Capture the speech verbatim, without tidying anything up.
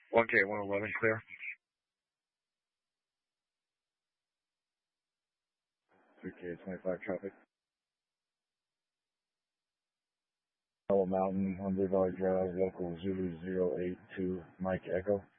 one K one eleven clear. three K twenty-five traffic. Owl Mountain, Humber Valley Drive, local Zulu zero eight two, Mike Echo.